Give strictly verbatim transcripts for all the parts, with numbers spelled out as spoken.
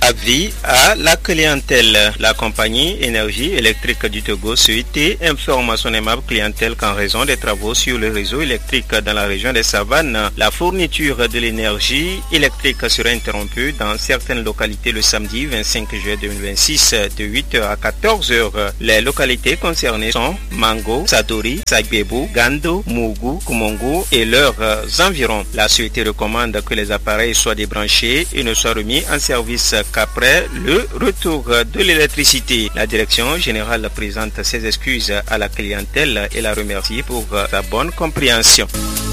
Avis à la clientèle. La compagnie Énergie électrique du Togo, C E T, informe à son aimable clientèle qu'en raison des travaux sur le réseau électrique dans la région des Savanes, la fourniture de l'énergie électrique sera interrompue dans certaines localités le samedi vingt-cinq juillet deux mille vingt-six de huit heures à quatorze heures. Les localités concernées sont Mango, Sadori, Sagbebou, Gando, Mougou, Kumongo et leurs environs. La C E T recommande que les appareils soient débranchés et ne soient remis en service qu'après le retour de l'électricité. La direction générale présente ses excuses à la clientèle et la remercie pour sa bonne compréhension.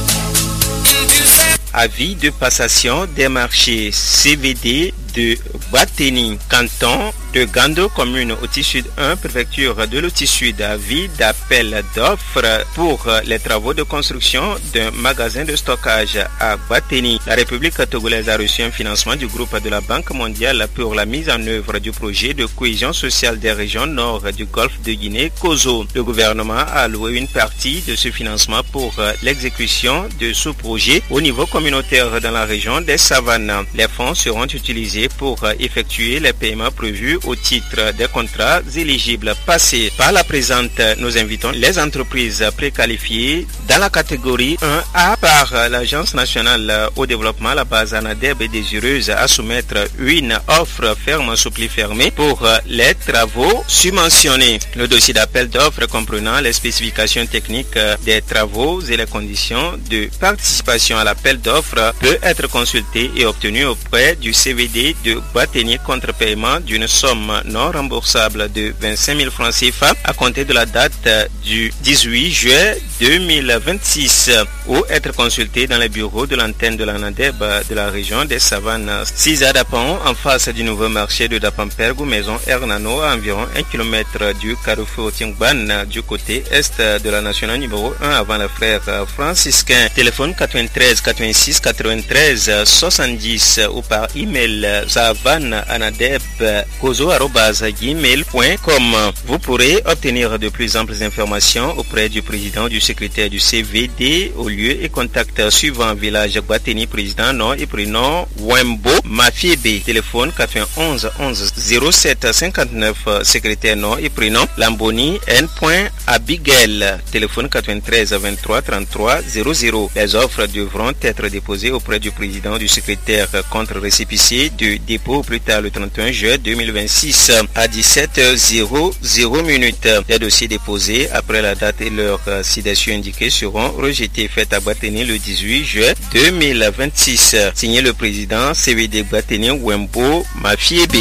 Avis de passation des marchés C V D de Bateni, canton de Gando, commune Oti Sud un, préfecture de l'Oti Sud. Avis d'appel d'offres pour les travaux de construction d'un magasin de stockage à Bateni. La République togolaise a reçu un financement du groupe de la Banque mondiale pour la mise en œuvre du projet de cohésion sociale des régions nord du golfe de Guinée-Kozo. Le gouvernement a alloué une partie de ce financement pour l'exécution de ce projet au niveau communautaire dans la région des Savanes. Les fonds seront utilisés pour effectuer les paiements prévus au titre des contrats éligibles passés. Par la présente, nous invitons les entreprises préqualifiées dans la catégorie un A par l'Agence nationale au développement, la base ANADEB est désireuse à soumettre une offre ferme soupli fermée pour les travaux subventionnés. Le dossier d'appel d'offres comprenant les spécifications techniques des travaux et les conditions de participation à l'appel d'offres peut être consulté et obtenu auprès du C V D de Bateni contre paiement d'une somme non remboursable de vingt-cinq mille francs C F A à compter de la date du dix-huit juillet deux mille vingt-six ou être consulté dans les bureaux de l'antenne de l'ANADEB de la région des Savanes. six à Dapon, en face du nouveau marché de Dapampergo, maison Hernano, à environ un kilomètre du carrefour Tingban, du côté est de la nationale numéro un avant le frère franciscain. Téléphone quatre-vingt-treize quatre-vingt-six quatre-vingt-treize soixante-dix ou par email savananadeb kozo arobase gmail point com. Vous pourrez obtenir de plus amples informations auprès du président, du secrétaire du C V D au lieu et contact suivant: village Bateni, président, nom et prénom Wembo Mafiebe. Téléphone quatre-vingt-onze onze zéro sept cinquante-neuf, secrétaire, nom et prénom Lamboni N. Abigail. Téléphone quatre-vingt-treize vingt-trois trente-trois zéro zéro. Les offres devront être déposées auprès du président, du secrétaire contre récépissé du dépôt au plus tard le trente et un juillet deux mille vingt-six à dix-sept heures minutes. Les dossiers déposés après la date et l'heure ci-dessus indiquées seront rejetés. Faites à Bateni le dix-huit juillet deux mille vingt-six. Signé le président C V D Bateni Wembo Mafiebe.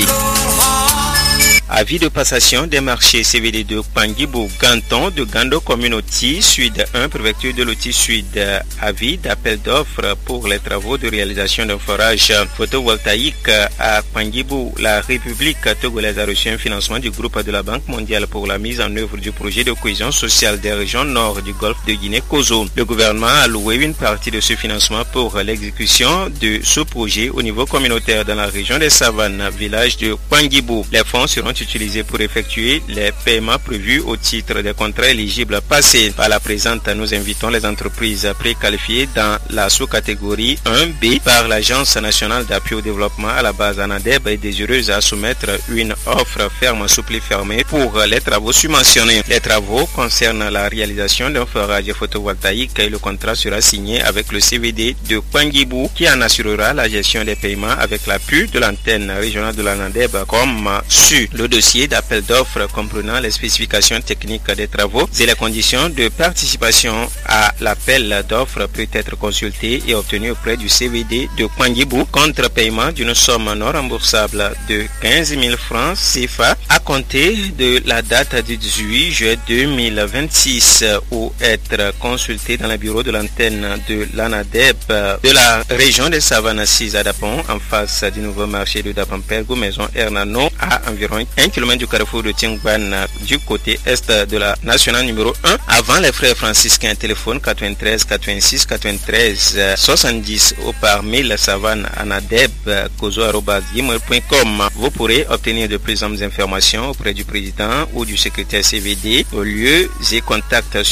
Avis de passation des marchés C V D de Pangibou, canton de Gando, communauté Sud un, préfecture de l'Oti Sud. Avis d'appel d'offres pour les travaux de réalisation d'un forage photovoltaïque à Pangibou. La République togolaise a reçu un financement du groupe de la Banque mondiale pour la mise en œuvre du projet de cohésion sociale des régions nord du golfe de Guinée-Kozo. Le gouvernement a alloué une partie de ce financement pour l'exécution de ce projet au niveau communautaire dans la région des Savanes, village de Pangibou. Les fonds seront utilisés pour effectuer les paiements prévus au titre des contrats éligibles passés. Par la présente, nous invitons les entreprises préqualifiées dans la sous-catégorie un B par l'Agence nationale d'appui au développement à la base ANADEB et désireuse à soumettre une offre ferme soupli fermée pour les travaux subventionnés. Les travaux concernent la réalisation d'un forage photovoltaïque et le contrat sera signé avec le C V D de Pangibou qui en assurera la gestion des paiements avec l'appui de l'antenne régionale de l'ANADEB comme su. Le dossier d'appel d'offres comprenant les spécifications techniques des travaux et les conditions de participation à l'appel d'offres peut être consulté et obtenu auprès du C V D de Pangibou contre paiement d'une somme non remboursable de quinze mille francs C F A à compter de la date du dix-huit juillet deux mille vingt-six ou être consulté dans le bureau de l'antenne de l'ANADEB de la région des Savanes six à Dapon en face du nouveau marché de Dapampergo, maison Hernano, à environ un kilomètre du carrefour de Tingban du côté est de la nationale numéro un avant les frères franciscains. Téléphone quatre-vingt-treize quatre-vingt-six quatre-vingt-treize soixante-dix ou par mail savananadeb kozo arobase gmail point com. Vous pourrez obtenir de plus amples informations auprès du président ou du secrétaire C V D au lieu et contacts suivants: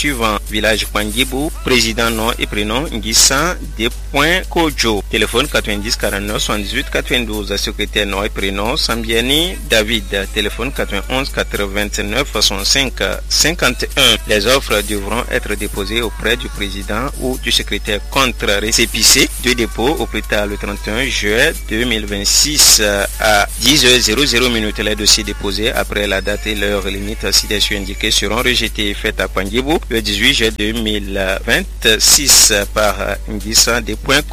village Pangibou, président nom et prénom Nguissan des points Kojo. Téléphone quatre-vingt-dix quarante-neuf soixante-dix-huit quatre-vingt-douze. Secrétaire nom et prénom Sambiani David. Téléphone quatre-vingt-onze quatre-vingt-neuf soixante-cinq cinquante et un. Les offres devront être déposées auprès du président ou du secrétaire contre récépissé de dépôt au plus tard le trente et un juillet deux mille vingt-six à dix heures minutes. Les dossiers déposés après la date et l'heure limite ci-dessus indiquées seront rejetés. Faites à Pangibou le dix-huit juillet deux mille vingt-six par Nguissan des points